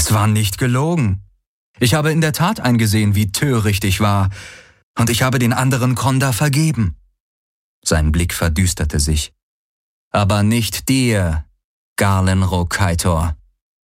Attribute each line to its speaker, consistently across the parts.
Speaker 1: Es war nicht gelogen. Ich habe in der Tat eingesehen, wie töricht ich war, und ich habe den anderen Konda vergeben. Sein Blick verdüsterte sich. Aber nicht dir, Garlen Rokaitor.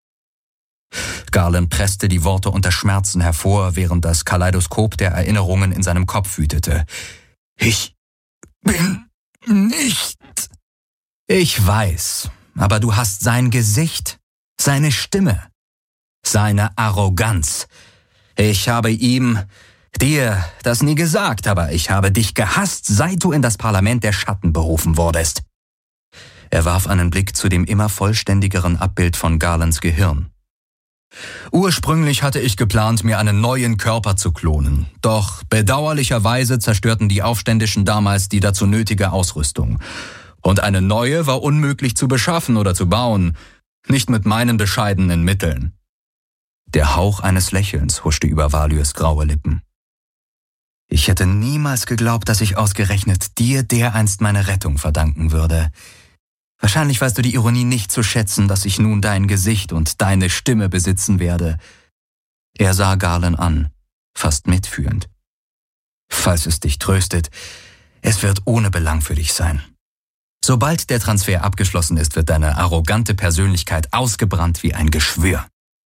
Speaker 1: Garlen presste die Worte unter Schmerzen hervor, während das Kaleidoskop der Erinnerungen in seinem Kopf wütete. Ich bin nicht... Ich weiß, aber du hast sein Gesicht, seine Stimme, seine Arroganz. Ich habe dir das nie gesagt, aber ich habe dich gehasst, seit du in das Parlament der Schatten berufen wurdest. Er warf einen Blick zu dem immer vollständigeren Abbild von Garlands Gehirn. Ursprünglich hatte ich geplant, mir einen neuen Körper zu klonen. Doch bedauerlicherweise zerstörten die Aufständischen damals die dazu nötige Ausrüstung. Und eine neue war unmöglich zu beschaffen oder zu bauen, nicht mit meinen bescheidenen Mitteln. Der Hauch eines Lächelns huschte über Valyrs graue Lippen. Ich hätte niemals geglaubt, dass ich ausgerechnet dir dereinst meine Rettung verdanken würde. Wahrscheinlich weißt du die Ironie nicht zu schätzen, dass ich nun dein Gesicht und deine Stimme besitzen werde. Er sah Garlen an, fast mitfühlend. Falls es dich tröstet, es wird ohne Belang für dich sein. Sobald der Transfer abgeschlossen ist, wird deine arrogante Persönlichkeit ausgebrannt wie ein Geschwür.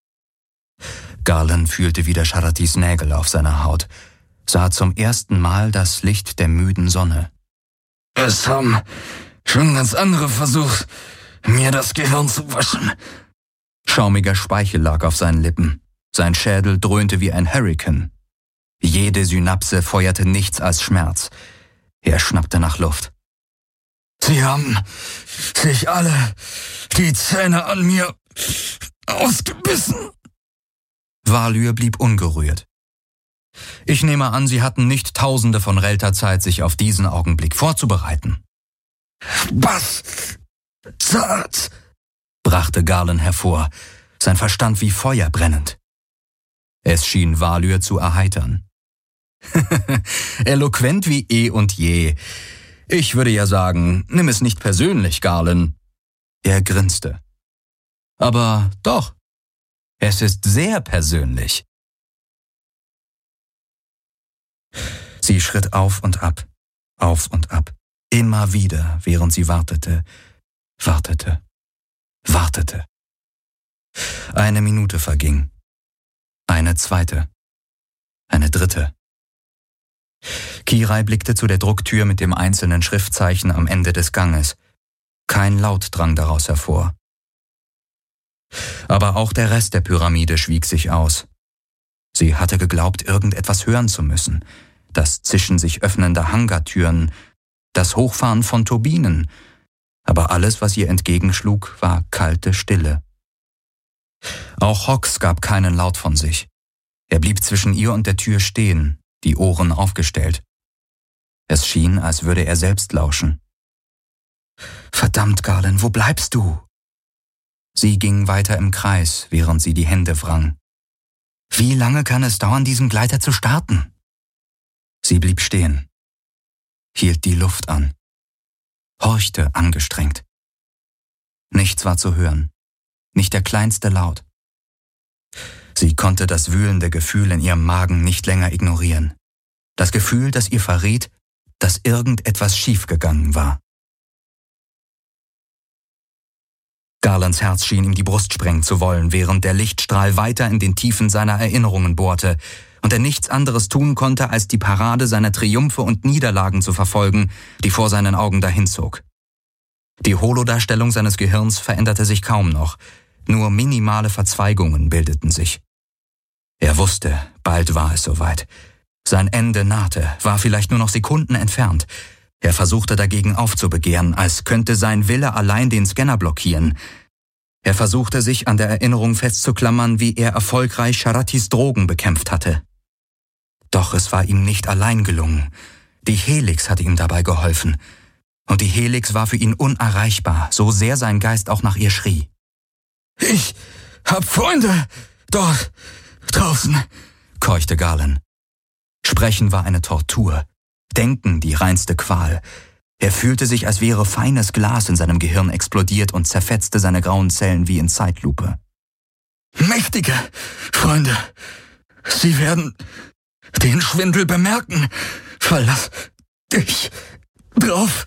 Speaker 1: Garlen fühlte wieder Sharatis Nägel auf seiner Haut, sah zum ersten Mal das Licht der müden Sonne. Es haben schon ganz andere versucht, mir das Gehirn zu waschen. Schaumiger Speichel lag auf seinen Lippen. Sein Schädel dröhnte wie ein Hurrikan. Jede Synapse feuerte nichts als Schmerz. Er schnappte nach Luft. Sie haben sich alle die Zähne an mir ausgebissen. Valyr blieb ungerührt. Ich nehme an, Sie hatten nicht Tausende von Relta Zeit, sich auf diesen Augenblick vorzubereiten. Bastard! Brachte Garlen hervor, sein Verstand wie Feuer brennend. Es schien Valyr zu erheitern. Eloquent wie eh und je. Ich würde ja sagen, nimm es nicht persönlich, Garlen. Er grinste. Aber doch, es ist sehr persönlich. Sie schritt auf und ab, immer wieder, während sie wartete. Eine Minute verging, eine zweite, eine dritte. Kirai blickte zu der Drucktür mit dem einzelnen Schriftzeichen am Ende des Ganges. Kein Laut drang daraus hervor. Aber auch der Rest der Pyramide schwieg sich aus. Sie hatte geglaubt, irgendetwas hören zu müssen. Das Zischen sich öffnender Hangartüren, das Hochfahren von Turbinen. Aber alles, was ihr entgegenschlug, war kalte Stille. Auch Hox gab keinen Laut von sich. Er blieb zwischen ihr und der Tür stehen, die Ohren aufgestellt. Es schien, als würde er selbst lauschen. »Verdammt, Garlen, wo bleibst du?« Sie ging weiter im Kreis, während sie die Hände wrang. »Wie lange kann es dauern, diesen Gleiter zu starten?« Sie blieb stehen, hielt die Luft an, horchte angestrengt. Nichts war zu hören, nicht der kleinste Laut. Sie konnte das wühlende Gefühl in ihrem Magen nicht länger ignorieren. Das Gefühl, das ihr verriet, dass irgendetwas schiefgegangen war. Garlands Herz schien ihm die Brust sprengen zu wollen, während der Lichtstrahl weiter in den Tiefen seiner Erinnerungen bohrte und er nichts anderes tun konnte, als die Parade seiner Triumphe und Niederlagen zu verfolgen, die vor seinen Augen dahinzog. Die Holodarstellung seines Gehirns veränderte sich kaum noch, nur minimale Verzweigungen bildeten sich. Er wusste, bald war es soweit. Sein Ende nahte, war vielleicht nur noch Sekunden entfernt. Er versuchte dagegen aufzubegehren, als könnte sein Wille allein den Scanner blockieren. Er versuchte sich an der Erinnerung festzuklammern, wie er erfolgreich Sharatis Drogen bekämpft hatte. Doch es war ihm nicht allein gelungen. Die Helix hatte ihm dabei geholfen. Und die Helix war für ihn unerreichbar, so sehr sein Geist auch nach ihr schrie. »Ich hab Freunde dort draußen«, keuchte Garlen. Sprechen war eine Tortur, Denken die reinste Qual. Er fühlte sich, als wäre feines Glas in seinem Gehirn explodiert und zerfetzte seine grauen Zellen wie in Zeitlupe. »Mich Vorsichtige, Freunde. Sie werden den Schwindel bemerken. Verlass dich drauf.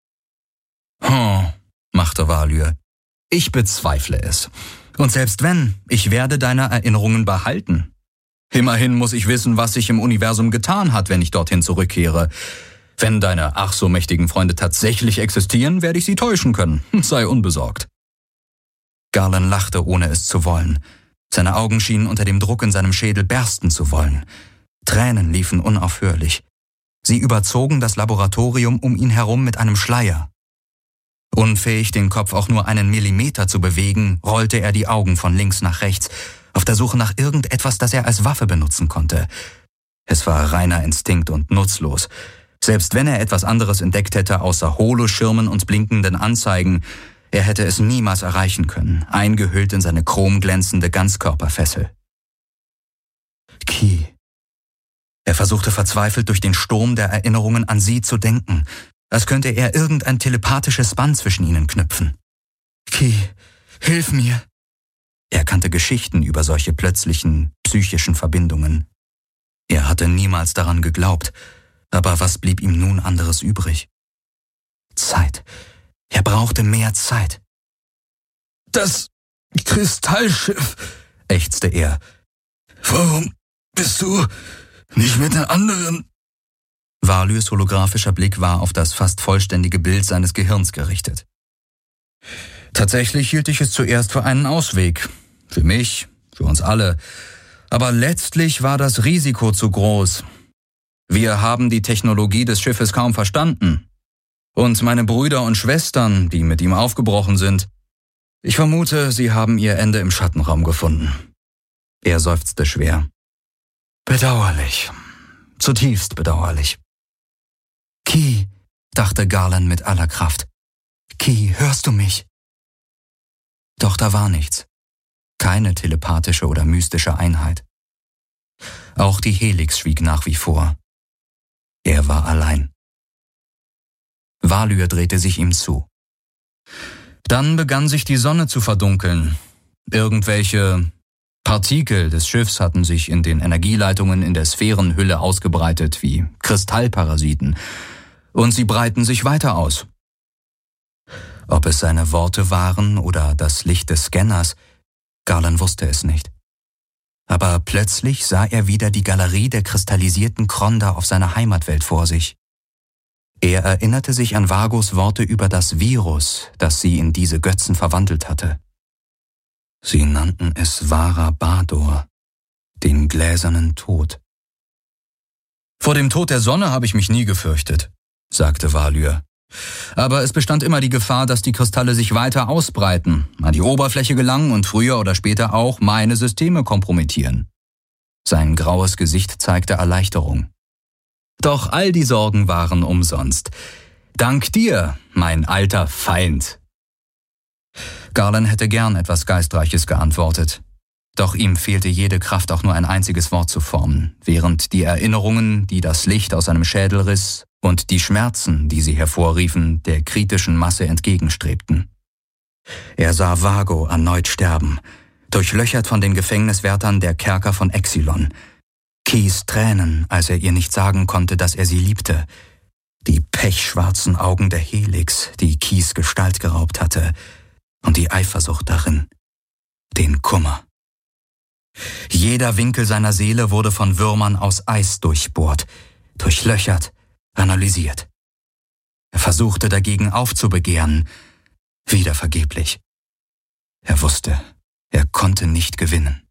Speaker 1: Machte Valyr. Ich bezweifle es. Und selbst wenn, ich werde deine Erinnerungen behalten. Immerhin muss ich wissen, was sich im Universum getan hat, wenn ich dorthin zurückkehre. Wenn deine ach so mächtigen Freunde tatsächlich existieren, werde ich sie täuschen können. Sei unbesorgt. Garland lachte, ohne es zu wollen. Seine Augen schienen unter dem Druck in seinem Schädel bersten zu wollen. Tränen liefen unaufhörlich. Sie überzogen das Laboratorium um ihn herum mit einem Schleier. Unfähig, den Kopf auch nur einen Millimeter zu bewegen, rollte er die Augen von links nach rechts, auf der Suche nach irgendetwas, das er als Waffe benutzen konnte. Es war reiner Instinkt und nutzlos. Selbst wenn er etwas anderes entdeckt hätte, außer Holoschirmen und blinkenden Anzeigen, er hätte es niemals erreichen können, eingehüllt in seine chromglänzende Ganzkörperfessel. Ki. Er versuchte verzweifelt durch den Sturm der Erinnerungen an sie zu denken, als könnte er irgendein telepathisches Band zwischen ihnen knüpfen. Ki, hilf mir. Er kannte Geschichten über solche plötzlichen, psychischen Verbindungen. Er hatte niemals daran geglaubt, aber was blieb ihm nun anderes übrig? Zeit. Er brauchte mehr Zeit. Das Kristallschiff, ächzte er. Warum bist du nicht mit den anderen? Valyrs holographischer Blick war auf das fast vollständige Bild seines Gehirns gerichtet. Tatsächlich hielt ich es zuerst für einen Ausweg. Für mich, für uns alle. Aber letztlich war das Risiko zu groß. Wir haben die Technologie des Schiffes kaum verstanden. Und meine Brüder und Schwestern, die mit ihm aufgebrochen sind, ich vermute, sie haben ihr Ende im Schattenraum gefunden. Er seufzte schwer. Bedauerlich. Zutiefst bedauerlich. Ki, dachte Garland mit aller Kraft. Ki, hörst du mich? Doch da war nichts. Keine telepathische oder mystische Einheit. Auch die Helix schwieg nach wie vor. Er war allein. Valyr drehte sich ihm zu. Dann begann sich die Sonne zu verdunkeln. Irgendwelche Partikel des Schiffs hatten sich in den Energieleitungen in der Sphärenhülle ausgebreitet wie Kristallparasiten, und sie breiten sich weiter aus. Ob es seine Worte waren oder das Licht des Scanners, Garland wusste es nicht. Aber plötzlich sah er wieder die Galerie der kristallisierten Kronda auf seiner Heimatwelt vor sich. Er erinnerte sich an Vagos Worte über das Virus, das sie in diese Götzen verwandelt hatte. Sie nannten es Vara Bador, den gläsernen Tod. Vor dem Tod der Sonne habe ich mich nie gefürchtet, sagte Valyr. Aber es bestand immer die Gefahr, dass die Kristalle sich weiter ausbreiten, an die Oberfläche gelangen und früher oder später auch meine Systeme kompromittieren. Sein graues Gesicht zeigte Erleichterung. Doch all die Sorgen waren umsonst. Dank dir, mein alter Feind. Garland hätte gern etwas Geistreiches geantwortet. Doch ihm fehlte jede Kraft, auch nur ein einziges Wort zu formen, während die Erinnerungen, die das Licht aus seinem Schädel riss, und die Schmerzen, die sie hervorriefen, der kritischen Masse entgegenstrebten. Er sah Vago erneut sterben, durchlöchert von den Gefängniswärtern der Kerker von Exilon. Kis Tränen, als er ihr nicht sagen konnte, dass er sie liebte. Die pechschwarzen Augen der Helix, die Kis Gestalt geraubt hatte. Und die Eifersucht darin. Den Kummer. Jeder Winkel seiner Seele wurde von Würmern aus Eis durchbohrt, durchlöchert, analysiert. Er versuchte dagegen aufzubegehren, wieder vergeblich. Er wusste, er konnte nicht gewinnen.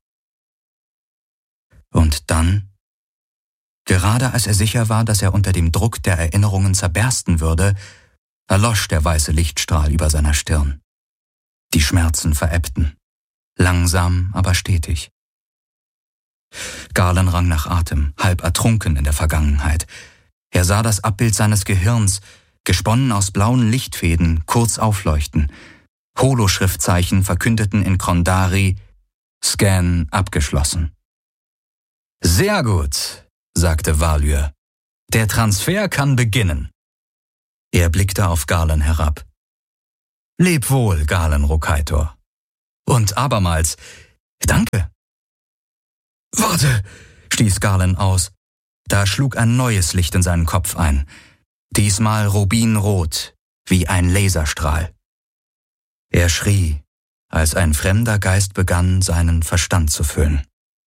Speaker 1: Und dann, gerade als er sicher war, dass er unter dem Druck der Erinnerungen zerbersten würde, erlosch der weiße Lichtstrahl über seiner Stirn. Die Schmerzen verebbten, langsam, aber stetig. Garland rang nach Atem, halb ertrunken in der Vergangenheit. Er sah das Abbild seines Gehirns, gesponnen aus blauen Lichtfäden, kurz aufleuchten. Holoschriftzeichen verkündeten in Krondari: Scan abgeschlossen. Sehr gut, sagte Valyr. Der Transfer kann beginnen. Er blickte auf Garland herab. Leb wohl, Galen Rokaitor. Und abermals, danke. Warte, stieß Garland aus. Da schlug ein neues Licht in seinen Kopf ein. Diesmal rubinrot, wie ein Laserstrahl. Er schrie, als ein fremder Geist begann, seinen Verstand zu füllen.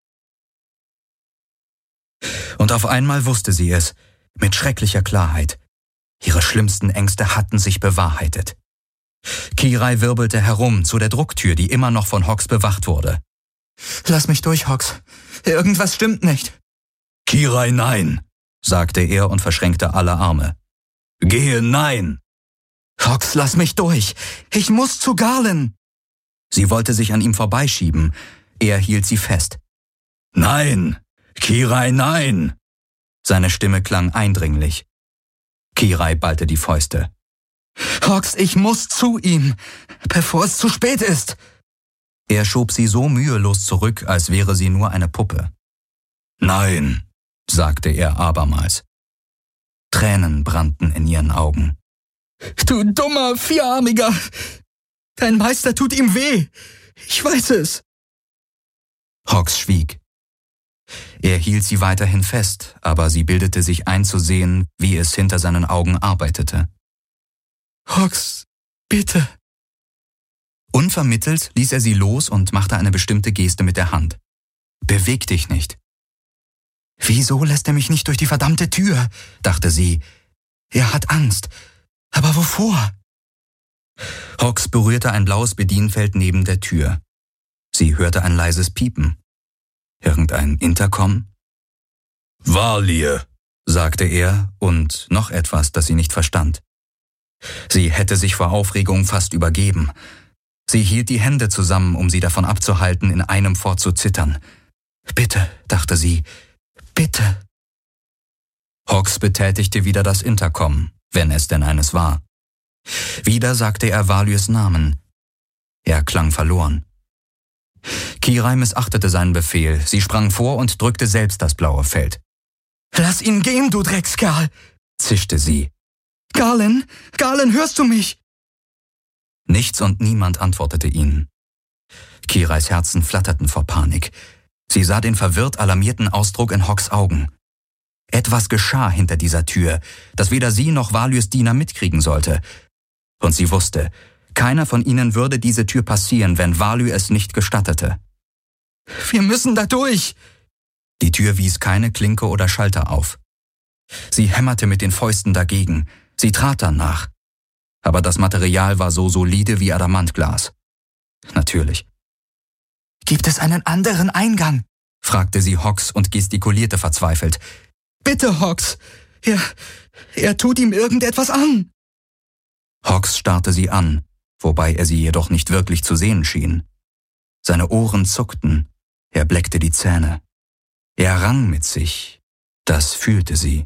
Speaker 1: Und auf einmal wusste sie es, mit schrecklicher Klarheit. Ihre schlimmsten Ängste hatten sich bewahrheitet. Kirai wirbelte herum zu der Drucktür, die immer noch von Hawks bewacht wurde. »Lass mich durch, Hawks. Irgendwas stimmt nicht.« »Kirai, nein«, sagte er und verschränkte alle Arme. »Gehe, nein!« »Hawks, lass mich durch. Ich muss zu Garland.« Sie wollte sich an ihm vorbeischieben. Er hielt sie fest. »Nein! Kirai, nein!« Seine Stimme klang eindringlich. Kirai ballte die Fäuste. »Hawks, ich muss zu ihm, bevor es zu spät ist!« Er schob sie so mühelos zurück, als wäre sie nur eine Puppe. »Nein«, sagte er abermals. Tränen brannten in ihren Augen. »Du dummer Vierarmiger! Dein Meister tut ihm weh! Ich weiß es!« Hawks schwieg. Er hielt sie weiterhin fest, aber sie bildete sich ein zu sehen, wie es hinter seinen Augen arbeitete. »Hawks, bitte!« Unvermittelt ließ er sie los und machte eine bestimmte Geste mit der Hand. »Beweg dich nicht.« »Wieso lässt er mich nicht durch die verdammte Tür?«, dachte sie. »Er hat Angst. Aber wovor?« Hawks berührte ein blaues Bedienfeld neben der Tür. Sie hörte ein leises Piepen. Irgendein Intercom? »Valir«, sagte er und noch etwas, das sie nicht verstand. Sie hätte sich vor Aufregung fast übergeben. Sie hielt die Hände zusammen, um sie davon abzuhalten, in einem fort zu zittern. »Bitte«, dachte sie, »bitte.« Hawks betätigte wieder das Intercom, wenn es denn eines war. Wieder sagte er Valirs Namen. Er klang verloren. Kirai missachtete seinen Befehl. Sie sprang vor und drückte selbst das blaue Feld. »Lass ihn gehen, du Dreckskerl«, zischte sie. »Garland, hörst du mich?« Nichts und niemand antwortete ihnen. Kirais Herzen flatterten vor Panik. Sie sah den verwirrt alarmierten Ausdruck in Hawks Augen. Etwas geschah hinter dieser Tür, das weder sie noch Valirs Diener mitkriegen sollte. Und sie wusste, keiner von ihnen würde diese Tür passieren, wenn Valir es nicht gestattete. »Wir müssen da durch!« Die Tür wies keine Klinke oder Schalter auf. Sie hämmerte mit den Fäusten dagegen. Sie trat danach. Aber das Material war so solide wie Adamantglas. Natürlich. »Gibt es einen anderen Eingang?«, fragte sie Hawks und gestikulierte verzweifelt. »Bitte, Hawks! Er tut ihm irgendetwas an!« Hawks starrte sie an, wobei er sie jedoch nicht wirklich zu sehen schien. Seine Ohren zuckten, er bleckte die Zähne. Er rang mit sich, das fühlte sie.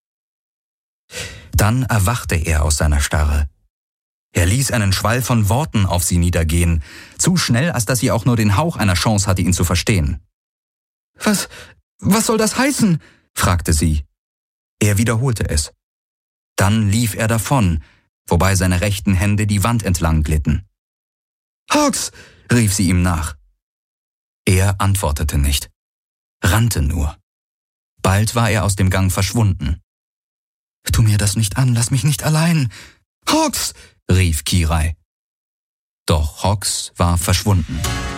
Speaker 1: Dann erwachte er aus seiner Starre. Er ließ einen Schwall von Worten auf sie niedergehen, zu schnell, als dass sie auch nur den Hauch einer Chance hatte, ihn zu verstehen. Was soll das heißen?« fragte sie. Er wiederholte es. Dann lief er davon, wobei seine rechten Hände die Wand entlang glitten. »Hawks«, rief sie ihm nach. Er antwortete nicht, rannte nur. Bald war er aus dem Gang verschwunden. »Tu mir das nicht an, lass mich nicht allein!« »Hawks«, rief Kirai. Doch Hawks war verschwunden.